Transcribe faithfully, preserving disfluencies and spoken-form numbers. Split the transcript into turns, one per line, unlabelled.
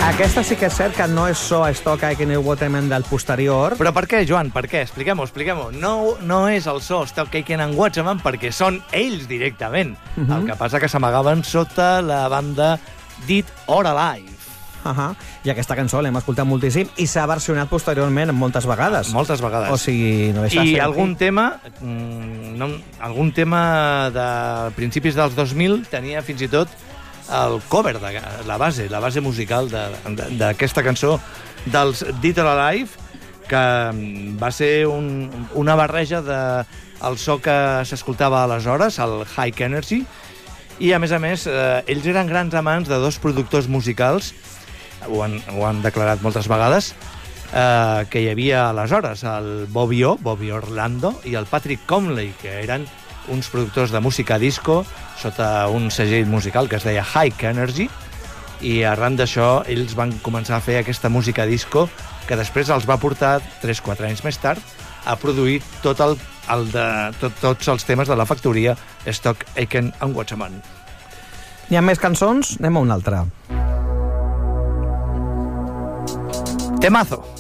Aquesta sí que és cert que no és so Stock Aitken and Waterman del posterior.
Però per què, Joan? Per què? Expliquem-ho, expliquem-ho. No, no és el so Stock Aitken and Waterman perquè són ells directament. Uh -huh. El que passa que s'amagaven sota la banda Dead or Alive.
Uh -huh. I aquesta cançó l'hem escoltat moltíssim i s'ha versionat posteriorment moltes vegades.
Moltes vegades.
O sigui, no deixa
I
ser
algun
aquí. tema...
no, algun tema de principis dels dos mil tenia fins i tot el cover, de la base, la base musical d'aquesta cançó dels Dead or Alive, que va ser un, una barreja de el so que s'escoltava aleshores, el High Energy, i a més a més eh, ells eren grans amants de dos productors musicals, ho han, ho han declarat moltes vegades, eh, que hi havia aleshores el Bobby O, Bobby Orlando, i el Patrick Conley, que eren uns productors de música disco sota un segell musical que es deia High Energy, i arran d'això ells van començar a fer aquesta música disco que després els va portar tres quatre anys més tard a produir tot el, el de, tot, tots els temes de la factoria Stock Aitken and Waterman.
Hi ha més cançons? Anem a una altra.
Temazo.